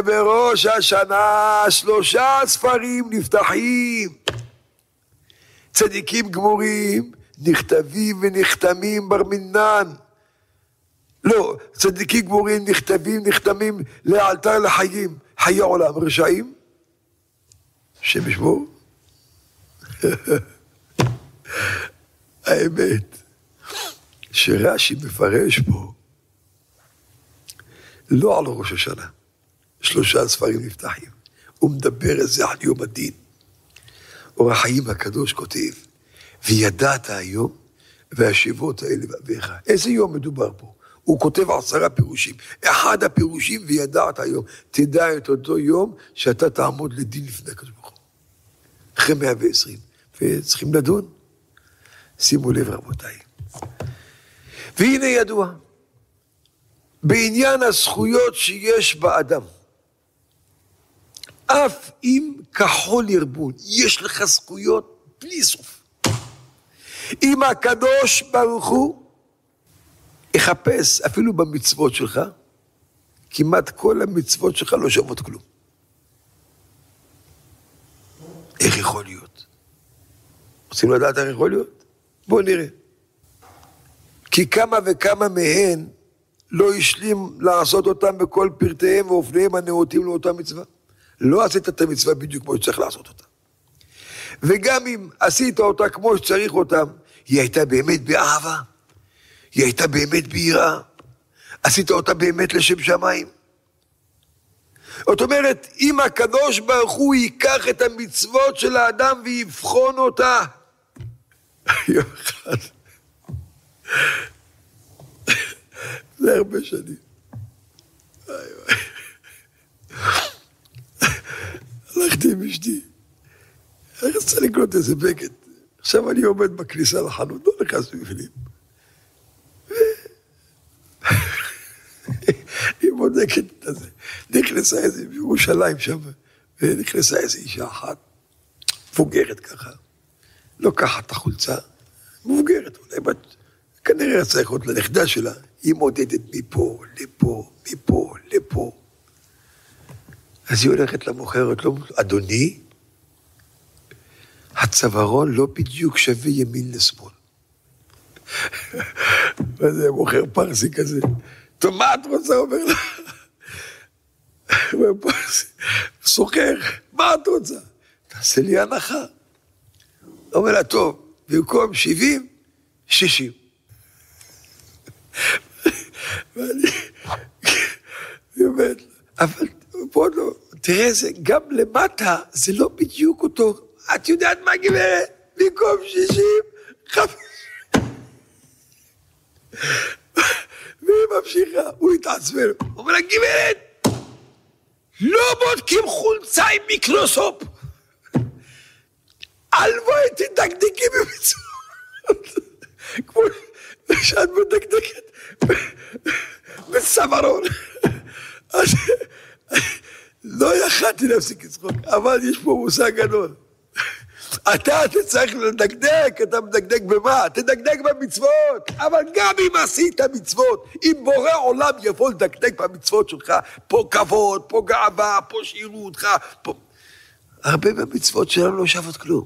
בראש השנה 3 ספרים נפתחים. צדיקים גמורים נכתבים ונחתמים בר מינן. לא, צדיקים גמורים נכתבים נחתמים לאלתר לחיים. חיי עולם רשעים? השם ישמור. האמת שרש"י מפרש פה לא על ראש השנה 3 ספרים נפתחים, הוא מדבר על זה על יום הדין. אור החיים הקדוש כותב וידעת היום והשיבות האלה באביך. איזה יום מדובר פה? הוא כותב 10 פירושים. אחד הפירושים וידעת היום, תדע את אותו יום שאתה תעמוד לדין לפני הקדוש ברוך הוא אחרי 120 וצריכים לדון. שימו לב רבותיי, והנה ידוע בעניין הזכויות שיש באדם, אף אם כחול ירבון יש לך זכויות בלי סוף. אם הקדוש ברוך הוא יחפש אפילו במצוות שלך, כמעט כל המצוות שלך לא שוות כלום. איך יכול להיות? רוצים לדעת איך יכול להיות? בואו נראה. כי כמה וכמה מהן לא השלים לעשות אותם בכל פרטיהם ואופניהם הנאותים לאותה מצווה. לא עשית את המצווה בדיוק כמו שצריך לעשות אותה. וגם אם עשית אותה כמו שצריך אותם, היא הייתה באמת באהבה, היא הייתה באמת ביראה, עשית אותה באמת לשם שמיים. זאת אומרת, אם הקדוש ברוך הוא ייקח את המצוות של האדם ויבחון אותה, יום אחד, זה הרבה שנים. הלכתי עם אשתי, אני רצה לקנות איזה בגד. עכשיו אני עומד בכניסה לחנות, לא נכנס מבנים. היא בודקת את זה. נכנסה איזה בירושלים שם, ונכנסה איזה אישה אחת, מבוגרת ככה, לוקחת את החולצה, מבוגרת, אולי בת, כנראה צריך עוד לנכדה שלה, היא מודדת מפה, לפה, מפה, לפה. אז היא הולכת למוכרת, לא, אדוני, הצווארון לא בדיוק שווה ימין לשמאל. וזה מוכר פרסי כזה, טוב, מה את רוצה? אומר לה. סוחר, מה את רוצה? תעשה לי הנחה. אומר לה, טוב, במקום 70, 60. ואני אומרת, אבל בוא לא, תראה, זה גם למטה, זה לא בדיוק אותו. את יודעת מה גברת? במקום 60, 50. והיא ממשיכה, הוא התעצבן, הוא אומר לה, גברת, לא בודקים חולצה עם מיקרוסופ. הלוואי תדקדקי במצוות. כמו שאת מדקדקת בסווארון. אז לא יכלתי להפסיק לצחוק, אבל יש פה מושג גדול. אתה צריך לדקדק, אתה מדקדק במה? תדקדק במצוות, אבל גם אם עשית מצוות, אם בורא עולם יבוא לדקדק במצוות שלך, פה כבוד, פה גאווה, פה שירותך, פה... הרבה במצוות שלנו לא שוות כלום.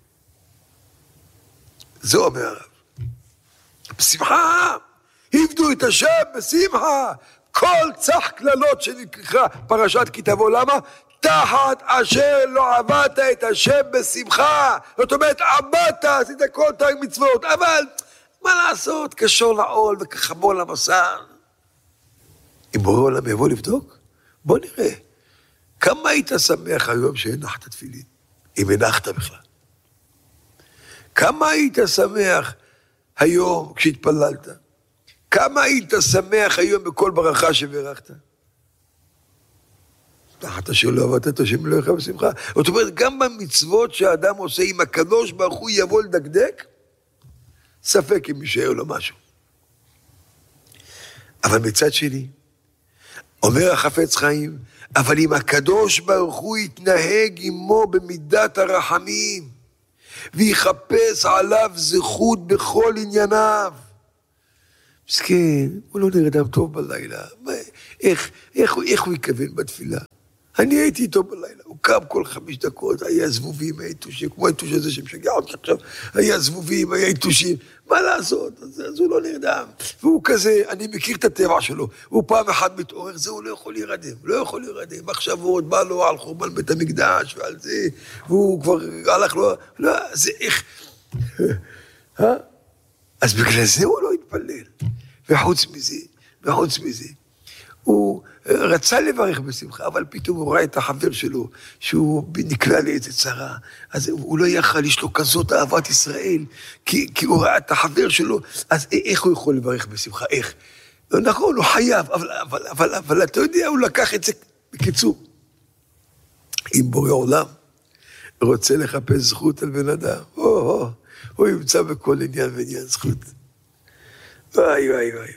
זה אומר הרב. בשמחה, עבדו את השם בשמחה, כל צח כללות שנקרא פרשת כי תבוא, למה? תחת אשר לא עבדת את השם בשמחה. זאת אומרת, עבדת, עשית כל תג מצוות, אבל מה לעשות? קשור לעול וכחמול למסע. אם בורא עולם יבוא לבדוק, בוא נראה. כמה היית שמח היום שהנחת תפילין? אם הנחת בכלל. כמה היית שמח היום כשהתפללת? כמה היית שמח היום בכל ברכה שברכת? תחת אשר לא עבדת את השם אלוהיך בשמחה. זאת אומרת, גם במצוות שהאדם עושה, אם הקדוש ברוך הוא יבוא לדקדק, ספק אם יישאר לו משהו. אבל מצד שני, אומר החפץ חיים, אבל אם הקדוש ברוך הוא יתנהג עמו במידת הרחמים, ויחפש עליו זכות בכל ענייניו, מסכן, הוא לא נראה אדם טוב בלילה. איך הוא יכוון בתפילה? אני הייתי איתו בלילה, הוא קם כל 5 דקות, היה זבובים, היה יתושים, כמו היתוש הזה שמשגע אותך עכשיו, היה זבובים, היה יתושים, מה לעשות? אז הוא לא נרדם. והוא כזה, אני מכיר את הטבע שלו, הוא פעם אחת מתעורר, זה הוא לא יכול להירדם, לא יכול להירדם, עכשיו הוא עוד בא לו על חורבן בית המקדש ועל זה, והוא כבר הלך לו, לא, זה איך... אז בגלל זה הוא לא התפלל. וחוץ מזה, הוא רצה לברך בשמחה, אבל פתאום הוא ראה את החבר שלו, שהוא נקלע לאיזה צרה, אז הוא לא יכל, יש לו כזאת אהבת ישראל, כי הוא ראה את החבר שלו, אז איך הוא יכול לברך בשמחה? איך? נכון, הוא חייב, אבל אתה יודע, הוא לקח את זה בקיצור. אם בורא עולם רוצה לחפש זכות על בן אדם, הוא ימצא בכל עניין ועניין זכות. וואי.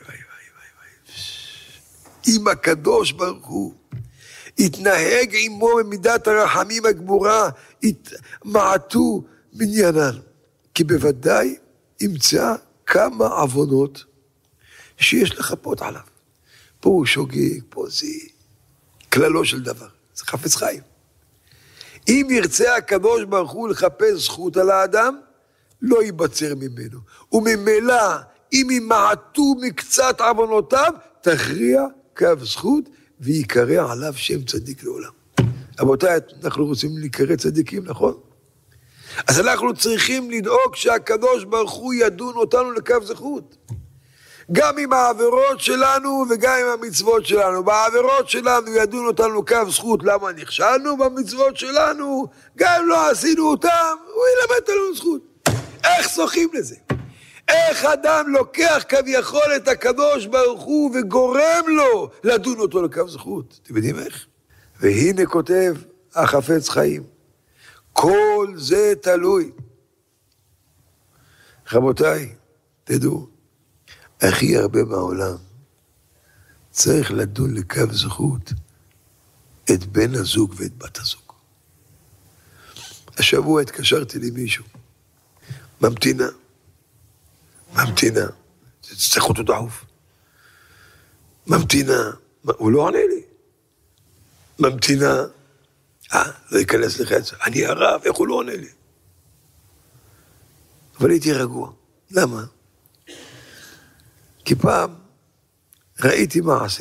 אם הקדוש ברוך הוא התנהג עמו במידת הרחמים הגמורה, התמעטו מניינן, כי בוודאי ימצא כמה עוונות שיש לחפות עליו. פה הוא שוגג, פה זה כללו של דבר, זה חפץ חיים. אם ירצה הקדוש ברוך הוא לחפש זכות על האדם, לא ייבצר ממנו. וממילא, אם ימעטו מקצת עוונותיו, תכריע קו זכות, ויקרא עליו שם צדיק לעולם. רבותיי, אנחנו רוצים להיקרא צדיקים, נכון? אז אנחנו צריכים לדאוג שהקדוש ברוך הוא ידון אותנו לקו זכות. גם עם העבירות שלנו וגם עם המצוות שלנו. בעבירות שלנו ידון אותנו לקו זכות. למה נכשלנו במצוות שלנו? גם אם לא עשינו אותם, הוא ילמד אותנו זכות. איך זוכים לזה? איך אדם לוקח כביכול את הקדוש ברוך הוא וגורם לו לדון אותו לקו זכות? אתם יודעים איך? והנה כותב החפץ חיים, כל זה תלוי. רבותיי, תדעו, הכי הרבה מהעולם צריך לדון לקו זכות את בן הזוג ואת בת הזוג. השבוע התקשרתי למישהו, ממתינה, צריך אותו דחוף. ממתינה, הוא לא עונה לי. ממתינה, לא ייכנס לחץ, אני הרב, איך הוא לא עונה לי? אבל הייתי רגוע. למה? כי פעם ראיתי מעשה,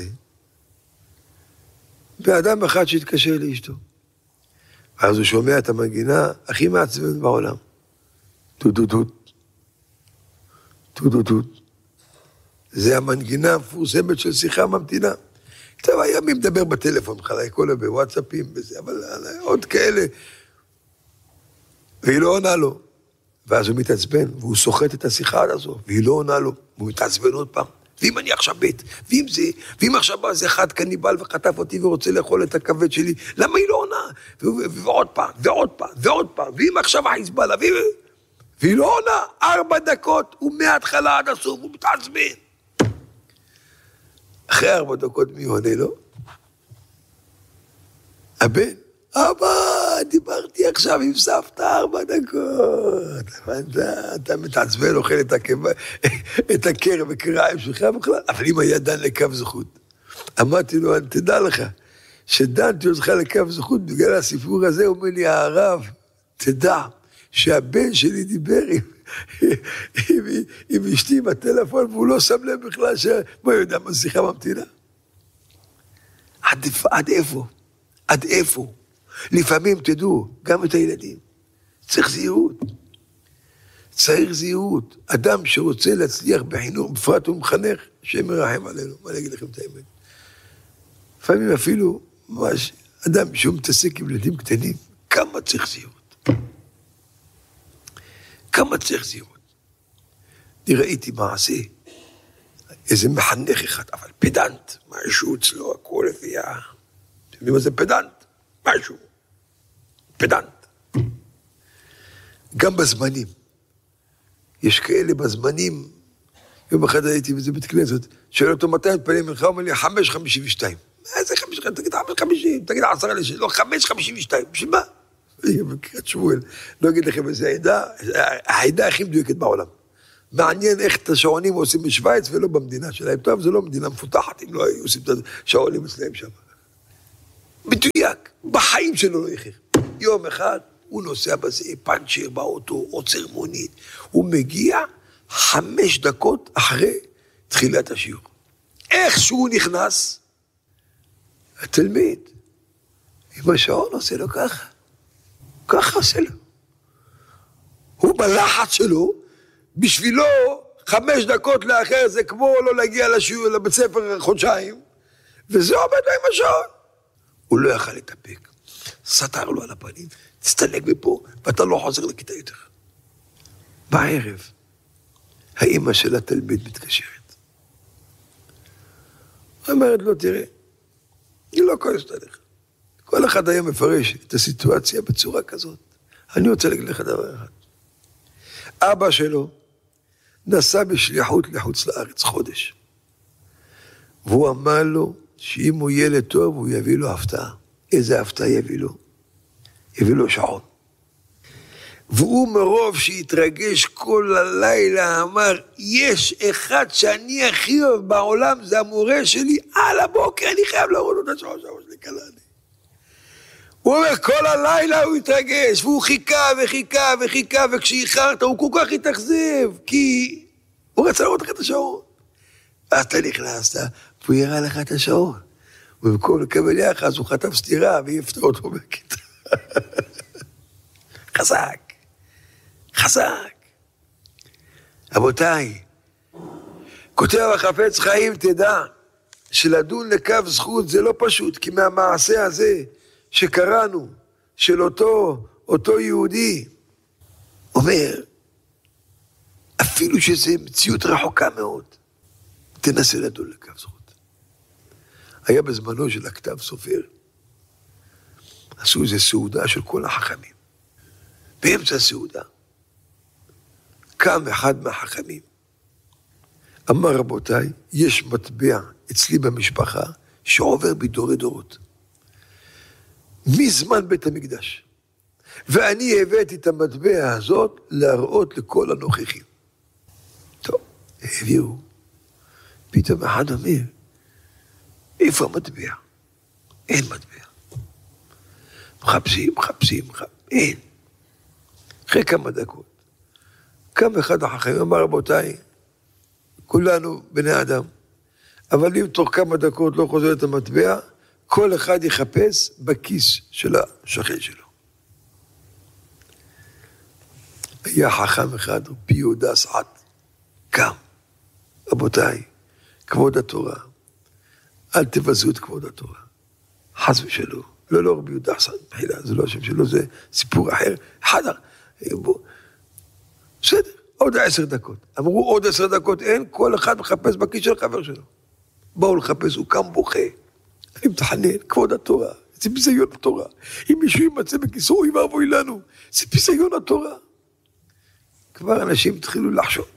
באדם אחד שהתקשר לאשתו. אז הוא שומע את המנגינה הכי מעצבנת בעולם. טוט. זה המנגינה המפורסמת של שיחה ממתינה. טוב, היה מי מדבר בטלפון, חלק, כל בוואטסאפים, בזה, אבל עוד כאלה. והיא לא עונה לו. ואז הוא מתעצבן, והוא סוחט את השיחה עד הסוף, והיא לא עונה לו, והוא מתעצבן עוד פעם. ואם אני עכשיו בית, ואם עכשיו בא זה אחד קניבל וחטף אותי ורוצה לאכול את הכבד שלי, למה היא לא עונה? ועוד פעם, ואם עכשיו החיזבאללה, והיא לא עונה, 4 דקות, ומההתחלה עד הסוף, הוא מתעצבן. אחרי 4 דקות מי עונה לו? הבן. אבא, דיברתי עכשיו עם סבתא 4 דקות. אתה מתעצבן, אוכל את הקר וקריים שלך בכלל. אבל אם היה דן לקו זכות, אמרתי לו, תדע לך, שדנתי אותך לקו זכות, בגלל הסיפור הזה, הוא אומר לי, הרב, תדע, שהבן שלי דיבר עם אשתי בטלפון, והוא לא שם לב בכלל מה יודע, מה שיחה ממתינה? עד איפה? לפעמים תדעו, גם את הילדים, צריך זהירות. אדם שרוצה להצליח בחינוך, בפרט הוא מחנך, שם מרחם עלינו. מה אני אגיד לכם את האמת? לפעמים אפילו, ממש, אדם שהוא מתעסק עם ילדים קטנים, כמה צריך זהירות. אני ראיתי מעשה, איזה מחנך אחד, אבל פדנט, משהו אצלו, הכל לפי אתם יודעים מה זה פדנט? משהו. פדנט. גם בזמנים. יש כאלה בזמנים, יום אחד הייתי בזה בית כנסת, שואל אותו מתי מתפללים מנחה, הוא אומר לי 5:52. איזה 5:52? תגיד 5:50, תגיד 10 לשני, לא 5:52, בשביל מה? בקריאת שמואל, לא אגיד לכם איזה העדה הכי מדויקת בעולם. מעניין איך את השעונים עושים בשוויץ ולא במדינה שלהם. טוב, זה לא מדינה מפותחת, אם לא היו עושים את השעונים אצלהם שם. מדויק, בחיים שלו לא איחר. יום אחד הוא נוסע בזה, פנצ'ר באוטו, עוצר מונית, הוא מגיע 5 דקות אחרי תחילת השיעור. איך שהוא נכנס, התלמיד, עם השעון עושה לו ככה, ככה עושה לו. הוא בלחץ שלו, בשבילו 5 דקות לאחר זה כמו לא להגיע לשיעור, לבית ספר חודשיים, וזה עובד לו עם השעון. הוא לא יכל להתאפק, סתר לו על הפנים, תסתלק מפה, ואתה לא חוזר לכיתה יותר. בערב, האמא של התלמיד מתקשרת. אומרת לו, תראה, היא לא כועסת עליך. כל אחד היה מפרש את הסיטואציה בצורה כזאת. אני רוצה להגיד לך דבר אחד. אבא שלו נסע בשליחות לחוץ לארץ חודש. והוא אמר לו שאם הוא ילד טוב, הוא יביא לו הפתעה. איזה הפתעה יביא לו? יביא לו שעון. והוא מרוב שהתרגש כל הלילה אמר, יש אחד שאני הכי אוהב בעולם, זה המורה שלי, על הבוקר אני חייב להראות לו את השעון שלי קלעני. הוא אומר, כל הלילה הוא התרגש, והוא חיכה וחיכה וחיכה, וכשאיחרת הוא כל כך התאכזב, כי הוא רצה לראות לך את השעון. אז אתה נכנסת, והוא יראה לך את השעון. ובמקום לקבל יחס, הוא חטף סתירה, ויפתר אותו בכיתה. חזק. חזק. רבותיי, כותב החפץ חיים, תדע, שלדון לקו זכות זה לא פשוט, כי מהמעשה הזה שקראנו, של אותו יהודי, אומר, אפילו שזה מציאות רחוקה מאוד, תנסה לדון לקו זכות. היה בזמנו של הכתב סופר, עשו איזו סעודה של כל החכמים. באמצע הסעודה, קם אחד מהחכמים, אמר רבותיי, יש מטבע אצלי במשפחה שעובר בדורי דורות. מזמן בית המקדש. ואני הבאתי את המטבע הזאת להראות לכל הנוכחים. טוב, הביאו. פתאום אחד אומר, איפה המטבע? אין מטבע. מחפשים, אין. אחרי כמה דקות. קם אחד החכמים, אמר רבותיי, כולנו בני אדם, אבל אם תוך כמה דקות לא חוזר את המטבע, כל אחד יחפש בכיס של השכן שלו. היה חכם אחד, רבי יהודה סעד, קם, רבותיי, כבוד התורה, אל תבזו את כבוד התורה, חס ושלום, לא רבי יהודה סעד, זה לא השם שלו, זה סיפור אחר, חדר, בסדר, עוד 10 דקות. אמרו עוד 10 דקות אין, כל אחד מחפש בכיס של חבר שלו. באו לחפש, הוא קם בוכה. אני מתחנן, כבוד התורה, זה ביזיון התורה. אם מישהו ימצא בכיסו, אוי ואבוי לנו, זה ביזיון התורה. כבר אנשים התחילו לחשוב,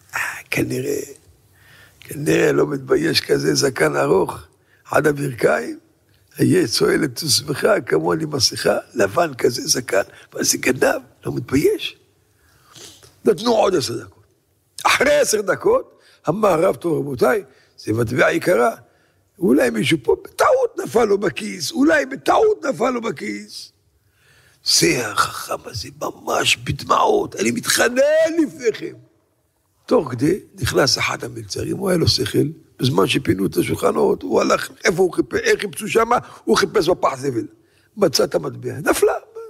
כנראה לא מתבייש כזה זקן ארוך, עד הברכיים, היה צועל את תוסמך, כמוני מסכה, לבן כזה זקן, וזה גנב, לא מתבייש. נתנו עוד 10 דקות. אחרי 10 דקות, אמר הרב טוב רבותיי, זה מטבע יקרה. אולי מישהו פה בטעות נפל לו בכיס, זה החכם הזה ממש בדמעות, אני מתחנן לפניכם. תוך כדי נכנס אחד המלצרים, הוא היה לו שכל, בזמן שפינו את השולחנות, הוא הלך, איפה הוא חיפש, איך חיפשו שם, הוא חיפש בפח זבל. מצא את המטבע, נפלה.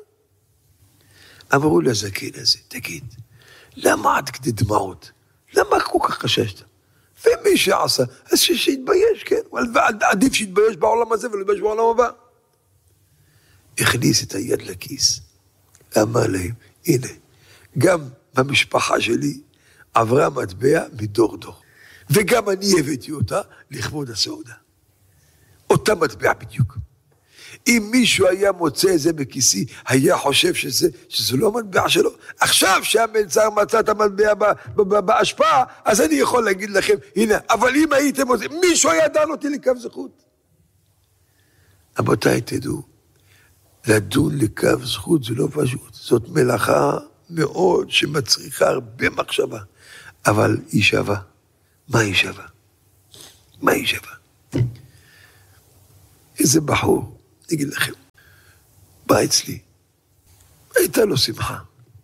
אמרו לזקן הזה, תגיד, למה עד כדי דמעות? למה כל כך חששת? ומי שעשה, אז שיתבייש, כן? עדיף שיתבייש בעולם הזה ולא יתבייש בעולם הבא. הכניס את היד לכיס, אמר להם, הנה, גם במשפחה שלי עברה מטבע מדור דור. וגם אני הבאתי אותה לכבוד הסעודה. אותה מטבע בדיוק. אם מישהו היה מוצא את זה בכיסי, היה חושב שזה לא מטבע שלו. עכשיו שהמלצר מצא את המטבע בהשפעה, אז אני יכול להגיד לכם, הנה, אבל אם הייתם מוצא, מישהו היה דן אותי לקו זכות. רבותיי, תדעו, לדון לקו זכות זה לא פשוט. זאת מלאכה מאוד שמצריכה הרבה מחשבה. אבל היא שווה. מה היא שווה? איזה בחור אני אגיד לכם, בא אצלי, הייתה לו שמחה.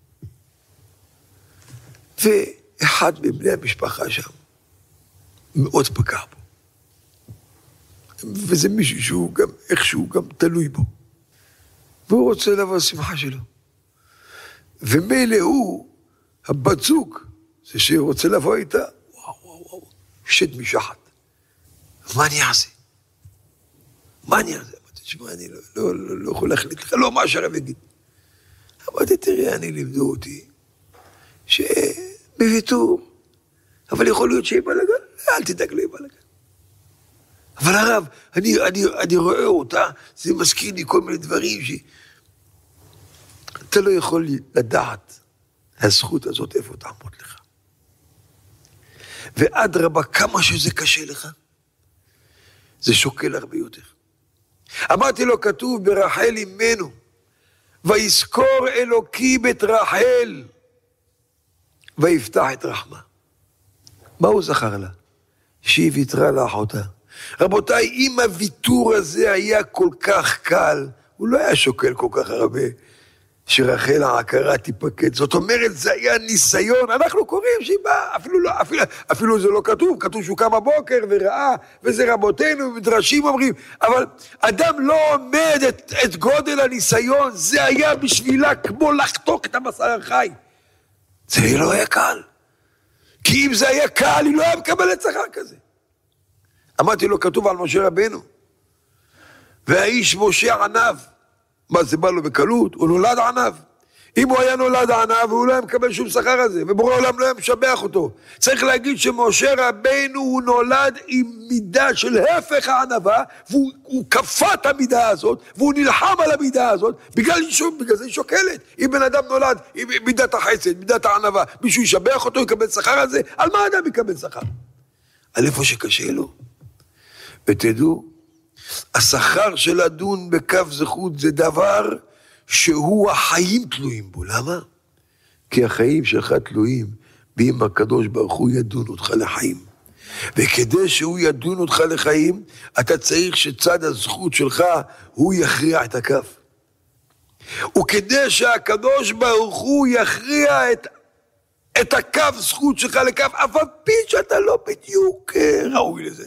ואחד מבני המשפחה שם, מאוד פגע בו. וזה מישהו שהוא גם, איכשהו גם תלוי בו. והוא רוצה לבוא לשמחה שלו. ומילא הוא, הבצוק, זה שהוא רוצה לבוא איתה, וואו, שד משחת. מה אני אעשה? אמרתי, תשמע, אני לא יכול להחליט לך, לא מה שהרב יגיד. אמרתי, תראה, אני לימדו אותי, שבוויתור, אבל יכול להיות שיהיה בלגן, אל תדאג לי בלגן. אבל הרב, אני רואה אותה, זה מזכיר לי כל מיני דברים אתה לא יכול לדעת הזכות הזאת איפה תעמוד לך. ועד רבה, כמה שזה קשה לך, זה שוקל הרבה יותר. אמרתי לו, כתוב ברחל אמנו, ויזכור אלוקי בית רחל, ויפתח את רחמה. מה הוא זכר לה? שהיא ויתרה לאחותה. רבותיי, אם הוויתור הזה היה כל כך קל, הוא לא היה שוקל כל כך הרבה, שרחל העקרה תיפקד. זאת אומרת, זה היה ניסיון, אנחנו קוראים שהיא באה, אפילו זה לא כתוב, כתוב שהוא קם בבוקר וראה, וזה רבותינו, מדרשים אומרים, אבל אדם לא עומד את גודל הניסיון, זה היה בשבילה כמו לחתוך את הבשר החי. זה לא היה קל. כי אם זה היה קל, היא לא היה מקבלת שכר כזה. אמרתי לו, כתוב על משה רבנו, והאיש משה ענב, מה זה בא לו בקלות? הוא נולד ענב. אם הוא היה נולד ענב, הוא לא היה מקבל שום שכר הזה, ובורא העולם לא היה משבח אותו. צריך להגיד שמשה רבנו הוא נולד עם מידה של הפך הענבה, והוא כפה את המידה הזאת, והוא נלחם על המידה הזאת, בגלל זה היא שוקלת. אם בן אדם נולד עם מידת החסד, מידת הענבה, מישהו ישבח אותו, יקבל שכר על זה, על מה אדם יקבל שכר? על איפה שקשה לו. ותדעו, השכר של לדון בקו זכות זה דבר שהוא החיים תלויים בו. למה? כי החיים שלך תלויים באם הקדוש ברוך הוא ידון אותך לחיים. וכדי שהוא ידון אותך לחיים, אתה צריך שצד הזכות שלך הוא יכריע את הכף. וכדי שהקדוש ברוך הוא יכריע את הקו זכות שלך לכף, אף פי שאתה לא בדיוק ראוי לזה.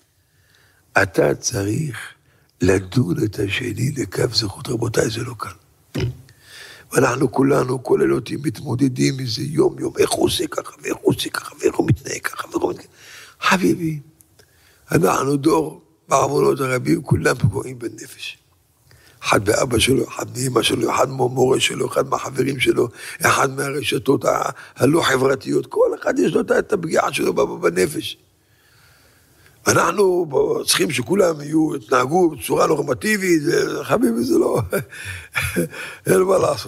אתה צריך לדון את השני לקו זכות. רבותיי, זה לא קל. ואנחנו כולנו, כל אלותים, מתמודדים מזה יום, איך הוא עושה ככה, ואיך הוא עושה ככה, ואיך הוא מתנהג ככה, ואיך הוא מתנהג. חביבי, אנחנו דור, בעוונות הרבים, כולם פגועים בנפש. אחד באבא שלו, אחד מאמא שלו, אחד מהמורה שלו, אחד מהחברים שלו, אחד מהרשתות הלא חברתיות, כל אחד יש לו את הפגיעה שלו בנפש. אנחנו צריכים שכולם יתנהגו בצורה נורמטיבית, חביבי זה לא, אין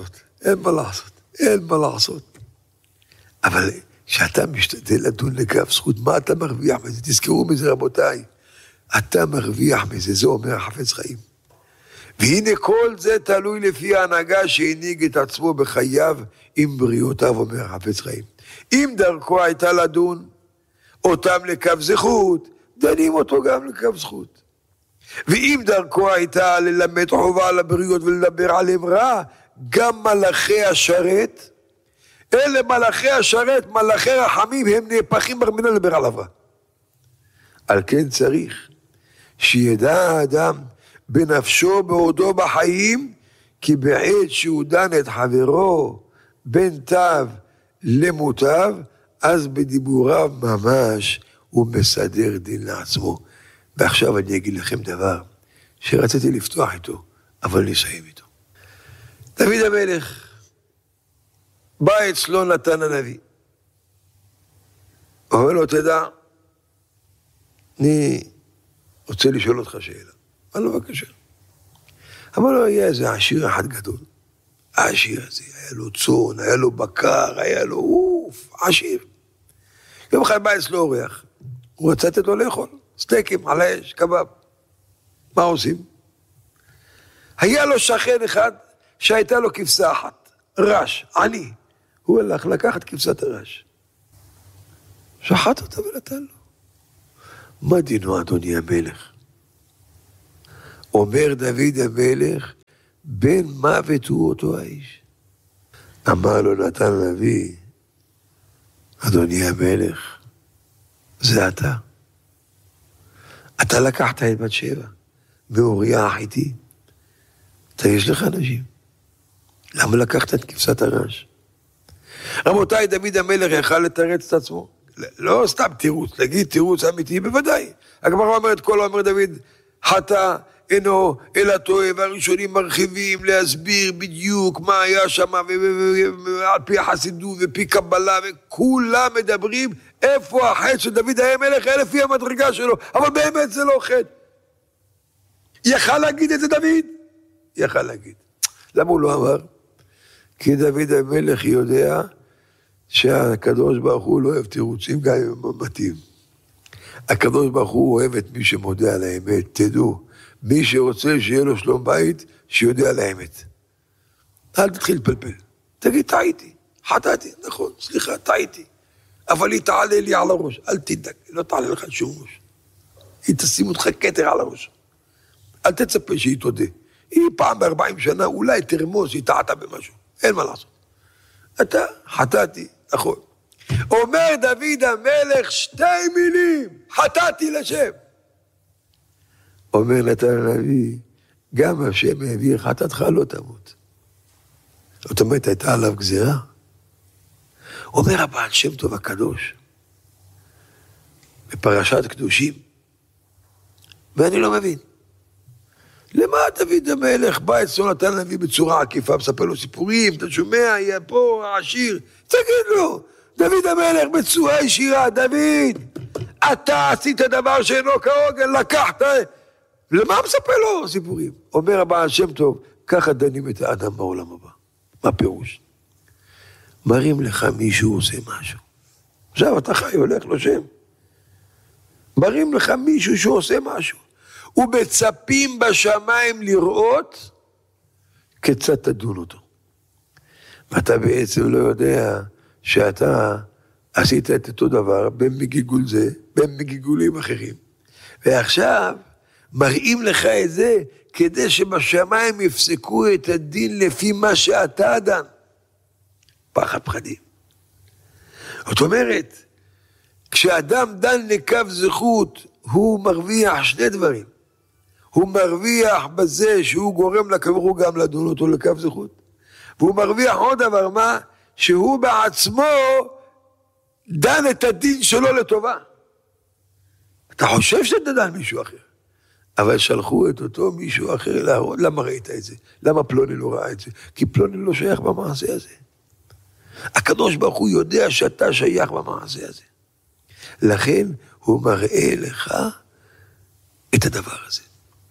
מה לעשות. אבל כשאתה משתדל לדון לקו זכות, מה אתה מרוויח מזה? תזכרו מזה רבותיי, אתה מרוויח מזה, זה אומר החפץ חיים. והנה כל זה תלוי לפי ההנהגה שהנהיג את עצמו בחייו עם בריאותיו, אומר החפץ חיים. אם דרכו הייתה לדון אותם לקו זכות, דנים אותו גם לקו זכות. ואם דרכו הייתה ללמד חובה על הבריות ולדבר עליהם רע, גם מלאכי השרת, אלה מלאכי השרת, מלאכי רחמים, הם נהפכים ברמינה לדבר עליו רע. על כן צריך שידע האדם בנפשו בעודו בחיים, כי בעת שהוא דן את חברו בין תו למוטב, אז בדיבוריו ממש הוא מסדר דין לעצמו. ועכשיו אני אגיד לכם דבר שרציתי לפתוח איתו, אבל נסיים איתו. דוד המלך בא אצלו נתן הנביא. אומר לו, תדע, אני רוצה לשאול אותך שאלה. אמר לו, בבקשה. אמר לו, היה איזה עשיר אחד גדול. העשיר הזה, היה לו צאן, היה לו בקר, היה לו עשיר. יום אחד בא אצלו אורח. הוא רצה לתת לו לאכול, סטייקים, על האש, קבב. מה עושים? היה לו שכן אחד שהייתה לו כבשה אחת, רש, עני. הוא הלך לקחת כבשת הרש. שחט אותה ונתן לו. מה דינו אדוני המלך? אומר דוד המלך, בן מוות הוא אותו האיש. אמר לו נתן הנביא, אדוני המלך, זה אתה. אתה לקחת את בת שבע, מאוריה החיתי. אתה יש לך נשים. למה לקחת את כבשת הרש? רבותיי, דוד המלך יכל לתרץ את עצמו. לא סתם תירוץ, להגיד תירוץ אמיתי, בוודאי. הגמרא אומרת, כל אומר דוד, חטא אינו אלא טועה, והראשונים מרחיבים להסביר בדיוק מה היה שם, על פי החסידות ופי קבלה, וכולם מדברים איפה החטא של דוד המלך, לפי המדרגה שלו, אבל באמת זה לא חטא. יכל להגיד את זה דוד? יכל להגיד. למה הוא לא אמר? כי דוד המלך יודע שהקדוש ברוך הוא לא אוהב תירוצים גם אם הם מתאים. הקדוש ברוך הוא אוהב את מי שמודה על האמת. תדעו, מי שרוצה שיהיה לו שלום בית, שיודע על האמת. אל תתחיל לפלפל. תגיד, טעיתי, חטאתי, נכון, סליחה, טעיתי. אבל היא תעלה לי על הראש. אל תדאג, לא תעלה לך שום ראש. היא תשים אותך כתר על הראש. אל תצפה שהיא תודה. היא פעם ב-40 שנה אולי תרמוס, היא טעתה במשהו. אין מה לעשות. אתה, חטאתי, נכון. אומר דוד המלך 2 מילים, חטאתי לשם. אומר נתן הנביא, גם השם העביר חטאתך לא תמות. זאת אומרת, הייתה עליו גזירה. אומר הבעל שם טוב הקדוש, בפרשת קדושים, ואני לא מבין. למה דוד המלך בא אצלו נתן הנביא בצורה עקיפה, מספר לו סיפורים, אתה שומע, יהיה פה העשיר, תגיד לו, דוד המלך בצורה ישירה, דוד, אתה עשית דבר שאינו כהוגן, לקחת, למה מספר לו סיפורים? אומר הבעל שם טוב, ככה דנים את האדם בעולם הבא. מה פירוש? מראים לך מישהו עושה משהו. עכשיו אתה חי, הולך לו שם. מראים לך מישהו שעושה משהו. ומצפים בשמיים לראות כיצד תדון אותו. ואתה בעצם לא יודע שאתה עשית את אותו דבר בין מגיגול זה, בין מגיגולים אחרים. ועכשיו מראים לך את זה כדי שבשמיים יפסקו את הדין לפי מה שאתה דן. פחד פחדים. זאת אומרת, כשאדם דן לקו זכות, הוא מרוויח 2 דברים. הוא מרוויח בזה שהוא גורם לקברו גם לדון אותו לקו זכות. והוא מרוויח עוד דבר, מה? שהוא בעצמו דן את הדין שלו לטובה. אתה חושב שאתה דן מישהו אחר. אבל שלחו את אותו מישהו אחר להראות. למה ראית את זה? למה פלוני לא ראה את זה? כי פלוני לא שייך במעשה הזה. הקדוש ברוך הוא יודע שאתה שייך במעשה הזה. לכן הוא מראה לך את הדבר הזה.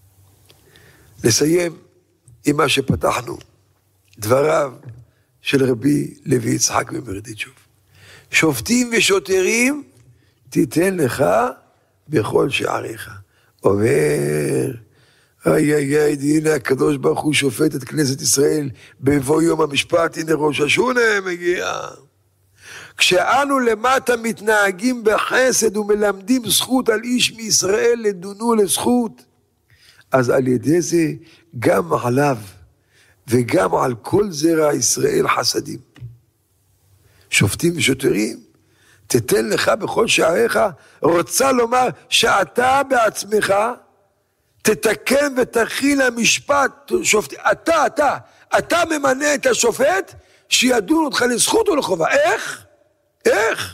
נסיים עם מה שפתחנו, דבריו של רבי לוי יצחק מברדיצ'וב. שופטים ושוטרים תיתן לך בכל שעריך. אומר, איי, הנה הקדוש ברוך הוא שופט את כנסת ישראל בבוא יום המשפט, הנה ראש השונה מגיע. כשאנו למטה מתנהגים בחסד ומלמדים זכות על איש מישראל לדונו לזכות, אז על ידי זה גם עליו וגם על כל זרע ישראל חסדים. שופטים ושוטרים, תתן לך בכל שעריך, רוצה לומר שאתה בעצמך תתקן ותכין המשפט, אתה ממנה את השופט שידון אותך לזכות או לחובה. איך?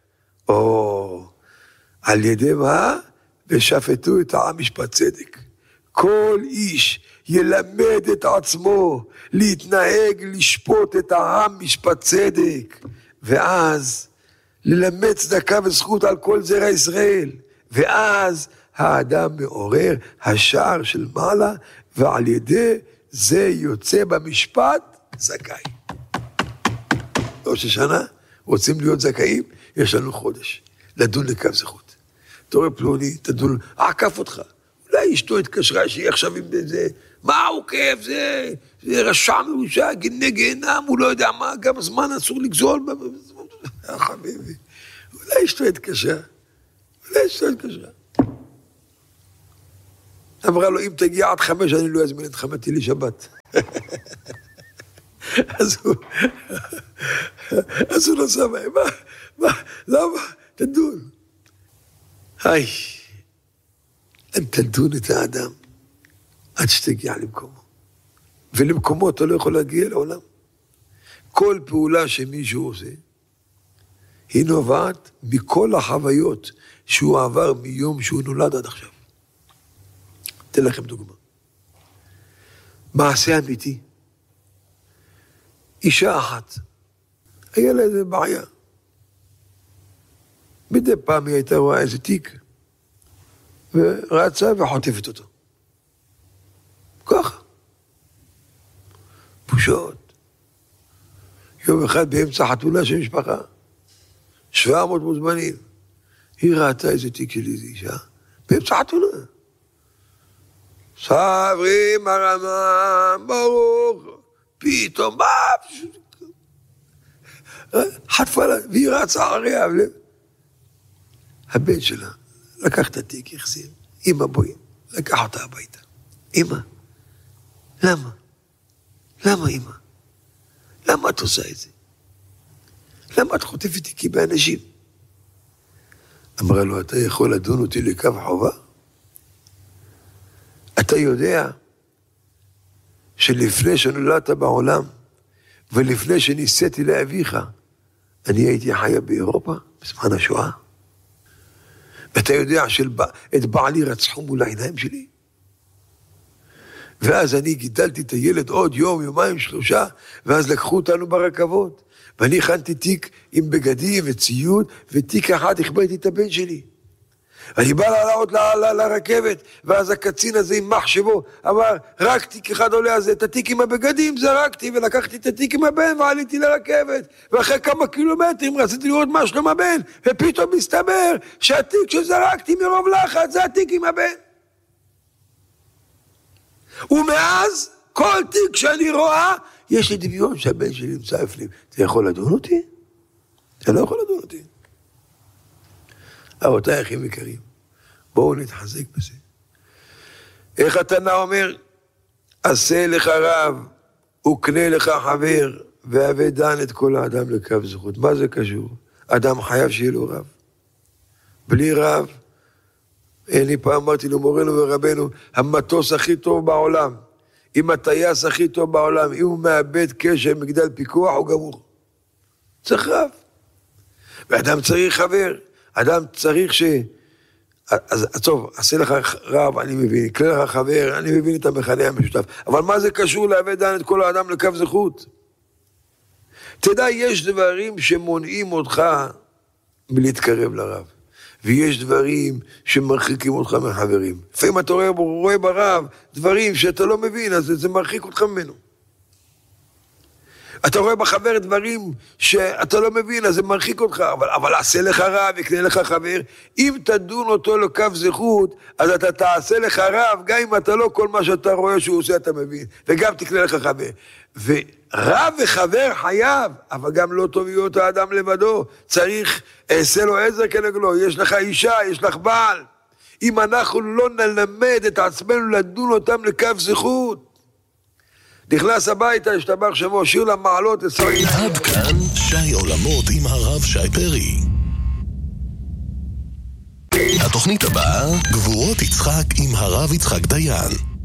על ידי מה? ושפטו את העם משפט צדק. כל איש ילמד את עצמו להתנהג, לשפוט את העם משפט צדק, ואז ללמד צדקה וזכות על כל זרע ישראל, ואז האדם מעורר השער של מעלה, ועל ידי זה יוצא במשפט זכאי. ראש השנה, רוצים להיות זכאים? יש לנו חודש, לדון לקו זכות. אתה רואה פלוני, תדון, עקף אותך. אולי אשתו התקשרה שהיא עכשיו עם זה, מה הוא כיף, זה רשע מרושע, גיהנם, הוא לא יודע מה, גם הזמן אסור לגזול. חביבי, אולי אשתו התקשרה. אמרה לו, אם תגיע עד 5, אני לא אזמין את חמתי לשבת. אז הוא לא סבא, למה? תדון. היי, תדון את האדם עד שתגיע למקומו. ולמקומו אתה לא יכול להגיע לעולם. כל פעולה שמישהו עושה, היא נובעת מכל החוויות שהוא עבר מיום שהוא נולד עד עכשיו. אתן לכם דוגמה. מעשה אמיתי. אישה אחת, היה לה איזה בעיה. מדי פעם היא הייתה רואה איזה תיק, ורצה וחוטפת אותו. ככה. בושות. יום אחד באמצע חתונה של משפחה, 700 מוזמנים. היא ראתה איזה תיק של איזה אישה, באמצע חתונה. סברי מרמה, ברוך, פתאום, חטפה לה, והיא רצה אחריה, הבן שלה לקח את התיק, החזיר, אמא בואי, לקח אותה הביתה. אמא, למה? למה אמא? למה את עושה את זה? למה את חוטפת תיקי באנשים? אמרה לו, אתה יכול לדון אותי לקו חובה? אתה יודע שלפני שנולדת בעולם, ולפני שניסיתי לאביך, אני הייתי חיה באירופה, בזמן השואה. ואתה יודע שאת בעלי רצחו מול העיניים שלי? ואז אני גידלתי את הילד עוד יום, יומיים, 3, ואז לקחו אותנו ברכבות. ואני הכנתי תיק עם בגדים וציוד, ותיק אחד הכבדתי את הבן שלי. אני בא לעלות לרכבת, ואז הקצין הזה עם מחשבו, אמר, רק תיק אחד עולה, אז את התיק עם הבגדים זרקתי, ולקחתי את התיק עם הבן, ועליתי לרכבת. ואחרי כמה קילומטרים רציתי לראות מה שלום הבן, ופתאום מסתבר שהתיק שזרקתי מרוב לחץ, זה התיק עם הבן. ומאז, כל תיק שאני רואה, יש לי דמיון שהבן שלי נמצא בפנים. אתה יכול לדון אותי? אתה לא יכול לדון אותי. רבותיי אחים יקרים, בואו נתחזק בזה. איך התנא אומר? עשה לך רב, וקנה לך חבר, והבא דן את כל האדם לקו זכות. מה זה קשור? אדם חייב שיהיה לו רב. בלי רב, אני פעם אמרתי למורנו ורבנו, המטוס הכי טוב בעולם, עם הטייס הכי טוב בעולם, אם הוא מאבד קשר מגדל פיקוח, הוא גמור. צריך רב. ואדם צריך חבר. אדם צריך אז טוב, עשה לך רב, אני מבין, קנה לך חבר, אני מבין את המכנה המשותף. אבל מה זה קשור להביא דן את כל האדם לקו זכות? תדע, יש דברים שמונעים אותך מלהתקרב לרב. ויש דברים שמרחיקים אותך מחברים. לפעמים אתה רואה ברב דברים שאתה לא מבין, אז זה מרחיק אותך ממנו. אתה רואה בחבר דברים שאתה לא מבין, אז זה מרחיק אותך, אבל עשה לך רב, יקנה לך חבר. אם תדון אותו לקו זכות, אז אתה תעשה לך רב, גם אם אתה לא כל מה שאתה רואה שהוא עושה, אתה מבין. וגם תקנה לך חבר. ורב וחבר חייב, אבל גם לא טוב להיות האדם לבדו. צריך, אעשה לו עזר כנגדו, יש לך אישה, יש לך בעל. אם אנחנו לא נלמד את עצמנו לדון אותם לקו זכות, נכנס הביתה, השתבח שמו, שיר למעלות, עד כאן שי עולמות עם הרב שי פרי. התוכנית הבאה, גבורות יצחק עם הרב יצחק דיין.